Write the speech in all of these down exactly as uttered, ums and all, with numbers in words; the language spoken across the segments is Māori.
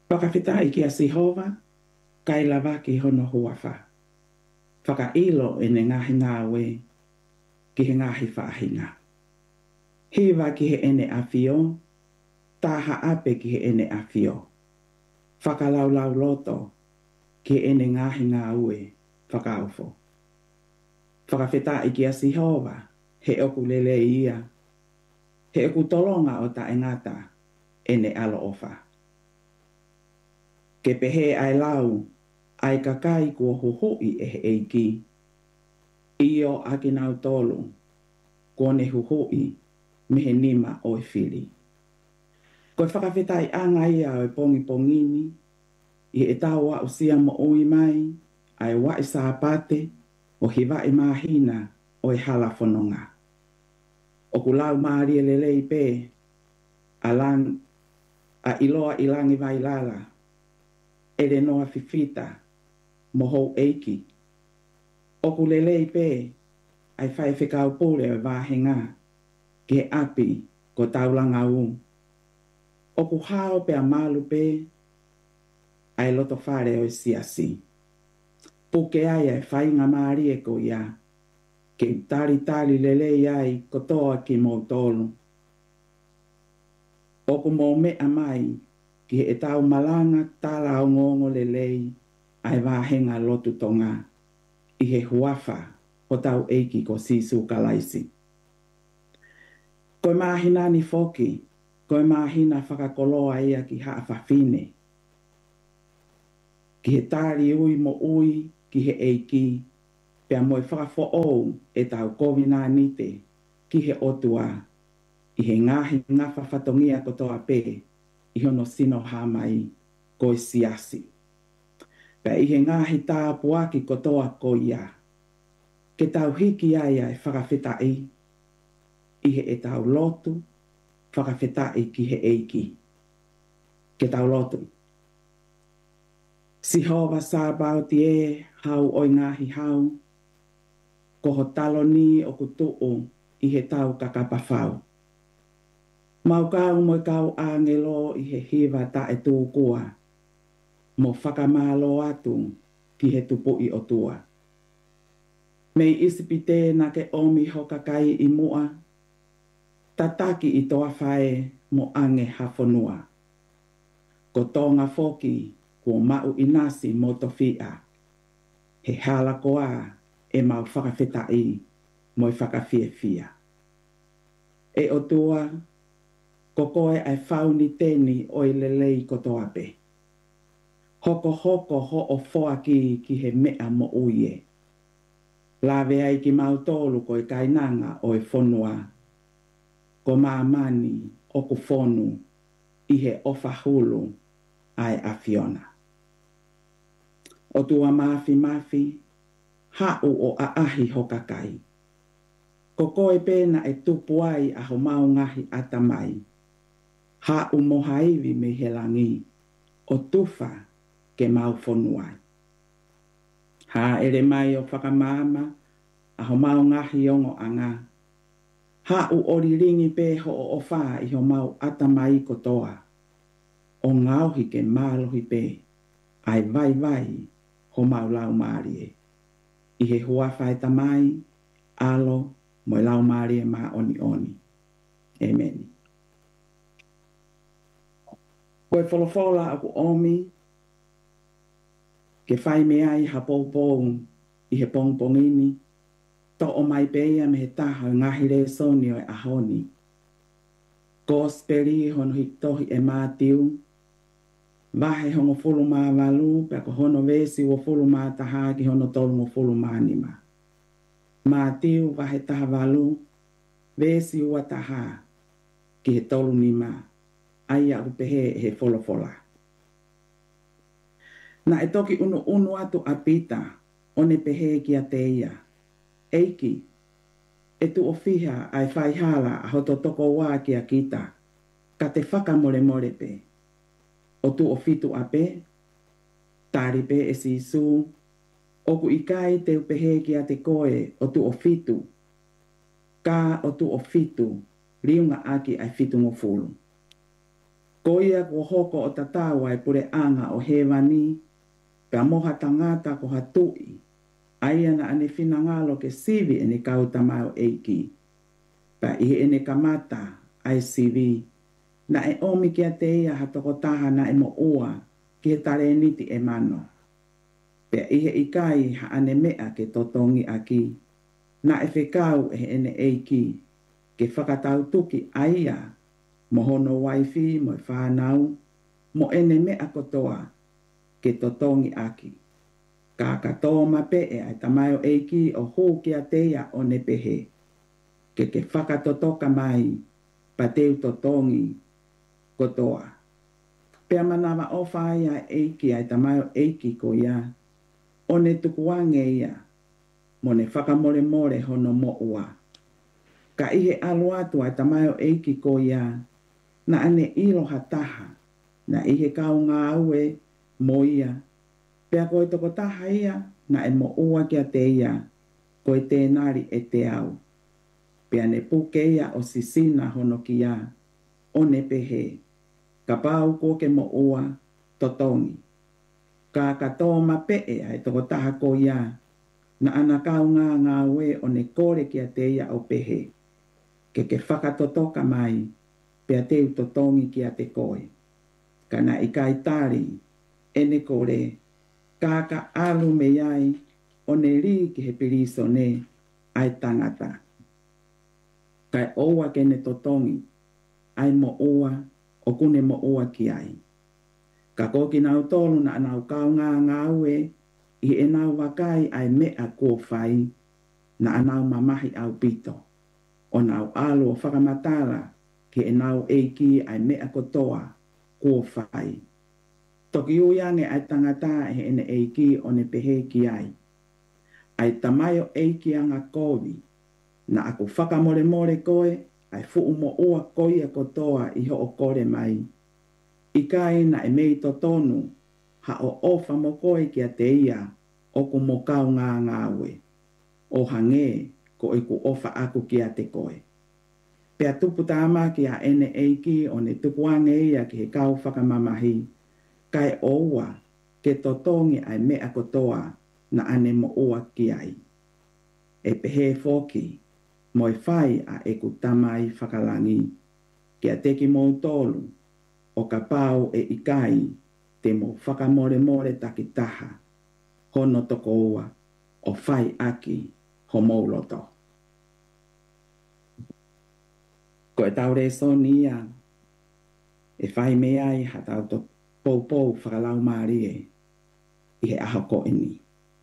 Whakawhita i kia Sihova, kai lava ki hono huafa. Whakailo e ne ngahi ngāwe ki he ngahi whaahinga. Hiwa ki he ene awhio, taha ape ki he ene awhio. Whakalaulau loto ki he ene ngahi ngāwe whakaufo. Whakawhita i kia Sihova, he oku lele ia. He oku tolonga o ta engata ene alo ofa. Ke pehe ai lau, ai kakai kua huhui e he eiki. Io aki nau tolu, kone huhui me he nima o e whiri. Koe whakawhitai anga ia o e pongi pongini, i e tau wa usia mo ui mai, ai wa i sāpate, o hiwa i mahina o e hala whanonga. O kulau maari e lelei pe, a, lang, a iloa ilangi vai lala, e le noa fifita, mo hou eiki. O ku lelei pe, ai whai whikau pule o wāhenga, ki he api ko taulanga u. O ku hao pe a malu pe, ai loto whare o siasi. Puke ai ai whai ngā maari e ko ia, ke tari tari lelei ai kotoa ki mō tolu. O ku mō mea mai, ki he tau malanga tala o ngongo lelei, ai wāhenga lotu tonga, i he huafa o tau eiki ko sisu kalaisi. Koe mahina ni foki, koe mahina whakakoloa ia ki haa whawhine. Ki he tari ui mo ui ki he eiki, pia moe whakafo ou e tau kovina nite ki he otua, i he ngahi ngafa whatongia kotoa pe, i hono sino hamai koe siasi. Pea i he ngahi tāpuaki kotoa ko ia, ke tau hiki ai ai whakawhitai, i he e tau lotu, whakawhitai ki he eiki. Ke tau lotu. Sihova sābau tie hau oi ngahi hau, ko ho talo ni o kutuu i he tau kakapawhau. Mau kau mo kau angelo i he hiva ta e tūkua, mo whakamalo atu ki he tupu i o tua. Mei isipite na ke omi hokakai i mua, tataki i toa whae mo ange hawhanua. Ko tonga foki ko mau inasi mo tofia, he hala koa e mau whakawhitai mo i whakawhiawhia. E o tua, ko koe ai whauni teni o i lelei kotoa pe. Hoko hoko ho o foaki ki he mea mo uie. Lawe ai ki mautolu ko i kainanga o i whonua. Ko maamani o ku whonu i he ofahulu ai a Fiona. O tua mafi mafi, hau o a ahi hokakai. Ko koe pēna e tupu ai a ho mau ngahi atamai. Hau mohaiwi me he langi, o tufa ke mau whonuai. Ha ere mai o whakamama, a ho mau ngahi ongo anga. Hau oriringi pe ho o ofa i ho mau atamai kotoa. O ngauhi ke mālohi pe, ai vai vai ho mau lau mārie. I he huawhai tamai, alo, mo lau mārie mā oni oni. Amen. Koe wholofola aku omi, ke whai mea i ha pou i he pongpongini, to o mai peia me he taha ngahi re soni o e ahoni. Gospeli hono hitohi e mātiu, wahe hongo fulu mā walu, pia ko hono vesi wo fulu mā taha ki hono tolu mo fulu mā nima. Mātiu wahe taha walu, vesi ua taha ki he tolu nima, aia upehe he folofola. Na e toki unu unu atu apita, one pehe ki a teia. Eiki, e tu ofiha ai whaihala a hoto toko wā ki a kita, ka te whakamore more pe. O tu ofitu ape, tari pe e sisu, oku ikai te upehe ki a te koe o tu ofitu, ka o tu ofitu, riunga aki ai fitu ngofulu. Ko Ko ia ko hoko o tatau ai pure anga o he wani, pea moha tangata ko hatui, aia na ane fina ngalo ke sivi ene kau tamau eiki. Pea ihe ene kamata ai sivi, na e omi kia te ia hatoko taha na e mo ua ki he tare niti e mano. Pea ihe ikai ha ane mea ke totongi aki, na e whekau e ene eiki, ke whakatau tuki aia, mo hono waifi mo e whanau, mo ene mea kotoa ke totongi aki. Ka katoa mape e ai tamayo eiki o hou kia teia o ne pehe. Ke ke whakatotoka mai, pa teu totongi kotoa. Pea manawa o whaia eiki ai tamayo eiki ko ia, o ne tukuange ia, mo ne whakamore more hono mo ua. Ka ihe aluatu ai tamayo eiki ko ia, na ane ilo hataha, na ihe kau ngā aue mo ia, pea koe toko taha ia, na e mo ua kia te ia, koe tēnari e te au. Pea ne puke ia o sisina hono ki ia, o ne pehe, ka pau koke mo ua, totongi. Ka katoa mapee ai toko taha ko ia, na ana kau ngā ngā ue o ne kore kia te ia o pehe, ke ke whakatotoka mai, pea teu totongi kia te koe. Kana i kai tari, ene kore, kaka alu me iai, o ne ri ki he piriso ne, ai tangata. Kai oua ke ne totongi, ai mo ua, o kune mo ua ki ai. Ka koki nau tolu na anau kau ngā ngā ue, i e nau wakai ai mea kua whai, na anau mamahi au pito. O nau alu o whakamatala, ki e nau eiki ai mea kotoa, kua whai. Toki uiange ai tangata e ene eiki o ne pehe ki ai. Ai tamayo eiki anga kovi, na aku whakamore more koe, ai fuu mo ua koia kotoa i ho o kore mai. I kai na e mei to tonu, ha o ofa mo koe kia te ia, o ku mo kau ngā ngāwe. O hange, ko e ku ofa aku kia te koe. Pea tupu tāma ki a ene eiki o ne tupuange ia ki he kau whakamamahi, kai oua ke totongi ai mea kotoa na ane mo ua ki ai. E pehe foki, mo e whai a e ku tamai whakalangi, kia teki mou tolu, o ka pau e ikai, te mo whakamore more takitaha, hono toko ua, o whai aki, ho mouloto. Ko e tau re so ni ia, e whai me ai ha tau to pou pou whakalau maari e, i he aho ko e ni.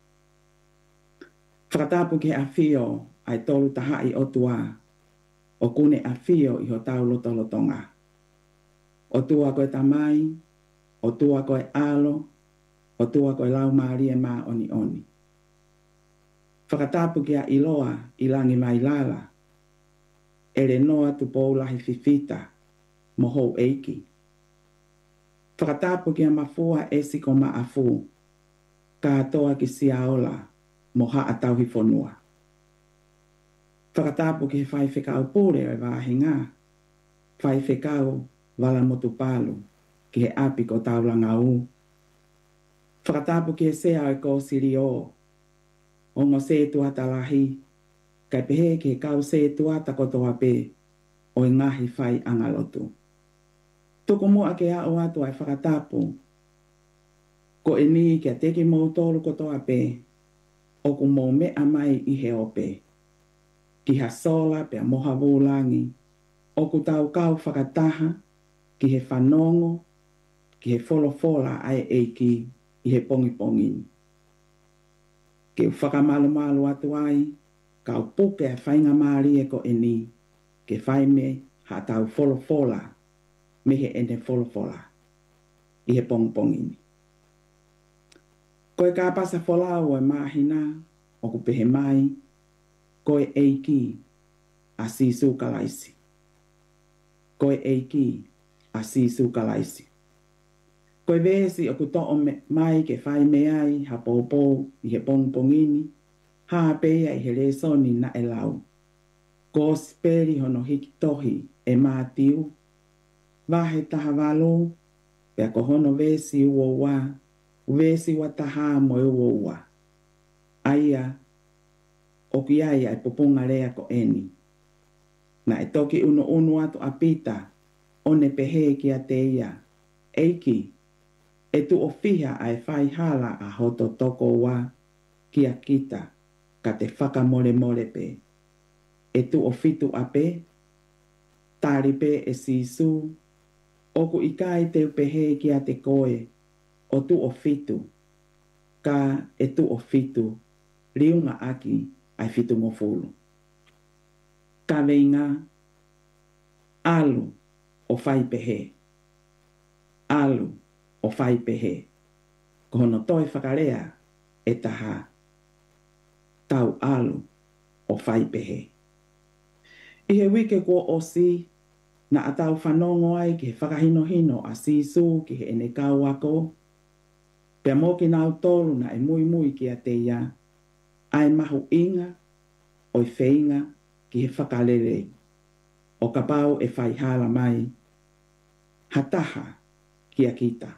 Whakatapu ki he awhio ai tolu tahai o tua, o kune awhio i ho tau loto lotonga. O tua koe tamai, o tua koe alo, o tua koe lau maari e mā oni oni. Whakatapu ki a iloa i langi mai lala, ere noa tu pou lahi fifita, mo hou eiki. Whakatapu ki a mafua e siko ma afu, katoa ki si aola, mo haa tau hi whonua. Whakatapu ki he whai whekau pūre o wāhinga, whai whekau wala motu palu, ki he api ko taulanga u. Whakatapu ki he sea o e ko siri o, o ngo se tuata lahi, kai pehe ki he kau se tuata kotoa pe, o i ngahi whai angalotu. Tuku mua ke a o atu ai whakatapu, ko e ni kia teki mou tolu kotoa pe, o ku mou mea mai i he ope. Ki ha sola pe a moha wūlangi, o ku tau kau whakataha, ki he whanongo, ki he wholofola ai eiki, i he pongi pongini. Ke u whakamalu malu atu ai, ka u puke a whainga maari e ko e ni, ke whaime ha tau wholofola, me he ene wholofola, i he pongi pongini. Koe ka pasa wholau e mahina, o ku pehe mai, koe eiki a sisu kalaisi. Koe eiki a sisu kalaisi. Koe vesi o ku to'o mai ke whai me ai ha poupou i he pongpongini, ha peia i he resoni na e lau. Ko speri hono hiki tohi e mātiu, Wahe taha walo, pea kohono vesi ua ua, vesi wa taha mo e ua ua. Aia, o ki ai ai poponga rea ko eni. Na e toki uno unu atu apita, o ne pehe ki a te ia. Eiki, e tu ofiha ai whai hala a hoto toko wa ki a kita, ka te whaka more more pe. E tu ofitu ape, tari pe e sisu, oku ikai te pehe ki a te koe, o tu ofitu, ka e tu ofitu, riunga aki ai fitu ngofulu. Ka veinga, alu o whai pehe. Alu o whai pehe. Kohono toi whakarea e taha. Tau alu o whai pehe. I he wike ko osi na atau whanongo ai ki he whakahino hino a sisu ki he ene kau ako. Pea mō ki nau tolu na e mui mui ki a te ia. Ai mahu inga o i wheinga ki he whakalele. O ka pau e whai hala mai. Hataha ki a kita.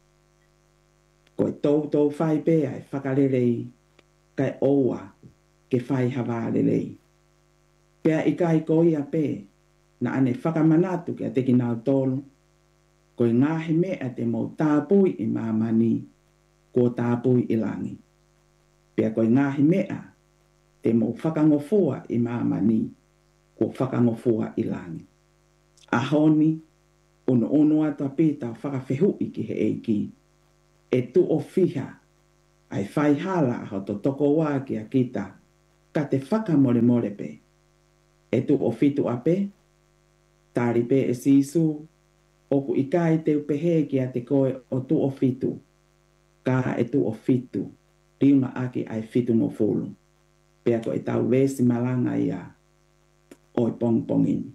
Ko e tau tau whai pe ai whakalele. Kai oua ke whai hawa lelei. Pea i kai koi a pe na ane whakamanatu ki a te ki nau tolu. Ko i ngahi mea te mo tāpui i mamani. Ko tāpui i langi. Pea ko i ngahi mea te mo whakangofua i mamani. Ko whakangofua i langi. Ahoni, uno uno atua pita whakawhehui ki he eiki. E tu o fiha, ai whai hala a hoto toko wā ki a kita, ka te whakamore more pe. E tu o fitu ape, tari pe e sisu, oku ikai te upehe ki a te koe o tu o fitu, ka e tu o fitu, riunga aki ai fitu no fulu. Pea ko e tau vesi malanga ia, o i pong pongini.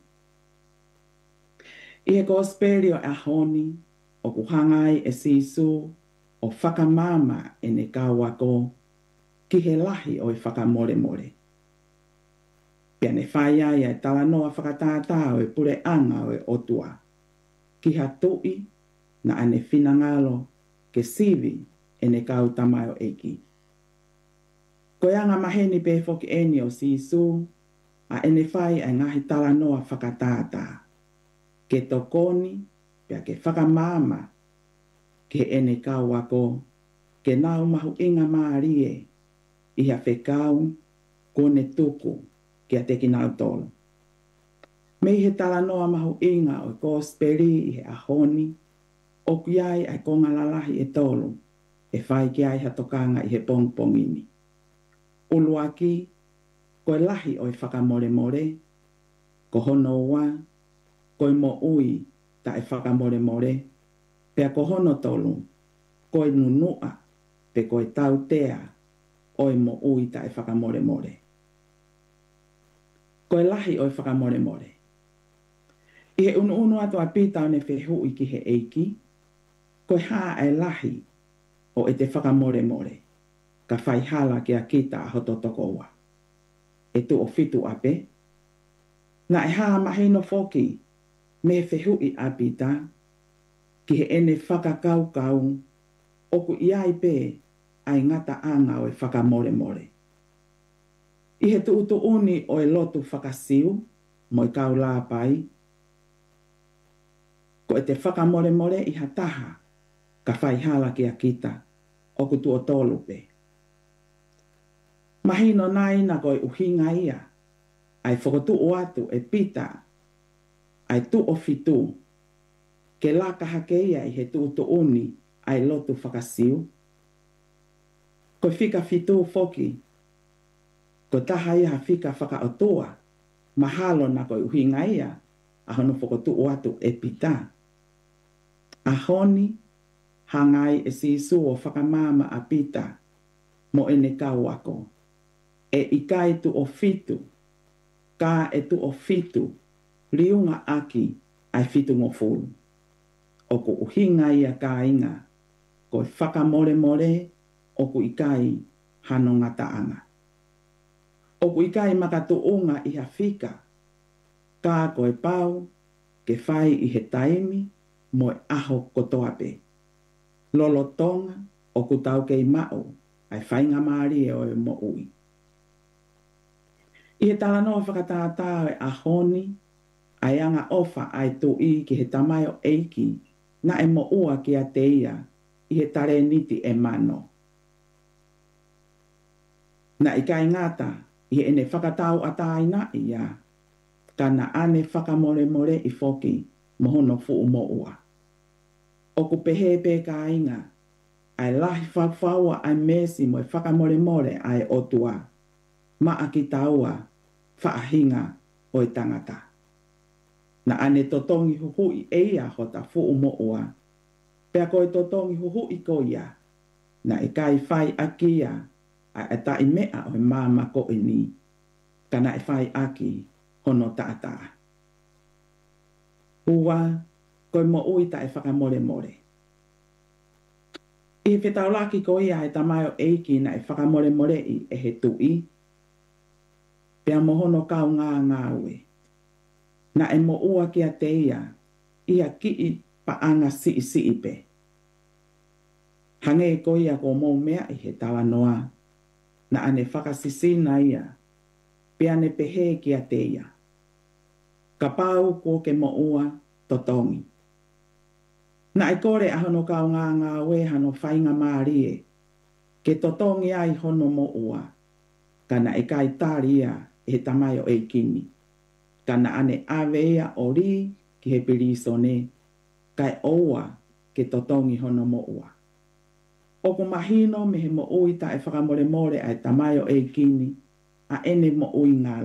I he gospelio a honi, o kuhangai e sisu, o whakamama e ne kawako, ki he lahi o i whakamore more. Pea ne whai ai e tala noa whakatātā o e pure anga o e otua. Ki ha tui na ane whinangalo ke sivi e ne kau tamai o eiki. Koe anga maheni pe foki eni o sisu, a ene whai ai ngahi tala noa whakatātā. Ke tokoni, pea ke whakamama, ke ene kau ako, ke nau mahu inga maarie, i ha whekau, kone tuku, ki a teki nau tolo. Mei he tala noa mahu inga o gospeli i he ahoni, o kiai ai konga lalahi e tolo, e whai ki ai hatokanga i he pong pongini. Uluaki, koe lahi o i whakamore more, ko hono wa, koe mo ui ta e whakamore more, pea ko hono tolu, koe nunua, pe koe tau tea, oi mo ui ta e whakamore more. Koe lahi o i whakamore more. I he unu unu atu a pita o ne whehui ki he eiki, koe haa e lahi o e te whakamore more, ka whai hala ki a kita a hoto tokoa. E tu o fitu ape, na e haa mahino foki, me whehui a pita, ki he ene whakakau kau, oku iai pe ai ngata anga o e whakamore more. I he tu utu uni o e lotu whakasiu, mo i kau la pai, ko e te whakamore more i hataha, ka whai hala ki a kita, oku tu o tolu pe. Mahino nai na koe uhinga ia, ai whakotu o atu e pita, ai tu o fitu, ke la kahake ia i he tu utu uni, ai lotu whakasiu. Ko whika fitu foki, ko taha ia whika whakaotua, mahalo na koe uhinga ia, a hono whakotu o atu e pita. A honi, hangai e sisu o whakamama a pita, mo ene kau ako. E ikai tu o fitu, ka e tu o fitu, riunga aki ai fitu ngofulu. O ko uhinga ia ka inga, ko whakamore more, o ku ikai hano ngata anga. O ku ikai makatu unga i ha whika, ka koe pau, ke ke whai i he taimi mo e aho kotoa pe. Lolo tonga o kutau kei mao ai whainga maari e o e mo ui. I he tala noa whakatātā e ahoni ai anga ofa ai tu i ki he tamai o eiki na e mo ua ki a te ia i he tare niti e mano. Na i kai ngata i he ene whakatau a tai na ia ka na ane whakamore more i foki mohono fu mo ua. O ku pehe pe ka inga ai lahi whawhaua ai mesi mo e whakamore more ai otua ma a ki taua whaahinga o i tangata. Na ane totongi huhui eia ho ta fu mo ua. Pea koe totongi huhui ko ia na e kai whai akia a e ta i mea o e māma ko e ni. Ka na e whai aki hono tata. Ua koe mo ui ta e whakamore more. I whetaulaki ko ia e tamai o eiki na e whakamore more i e he tui. Pea mohono kau ngā ngā ue. Na e mo ua ki a te ia, ia ki i paanga si i si i pe. Hange ko ia ko mou mea i he tawa noa, na ane whakasisina ia, pea ne pehe ki a te ia. Ka pau ko ke mo ua totongi. Na e kore a hono kau ngā ngā ue hano whainga maarie, ke totongi ai hono mo ua, ka na e kai tāria e he tamai o eikini. Ka na ane awea o ri ki he pirisone, kai oua ke totongi hono mo ua. O ku mahino me he mo ui ta e whakamore more ai tamai o eikini, a ene mo ui ngā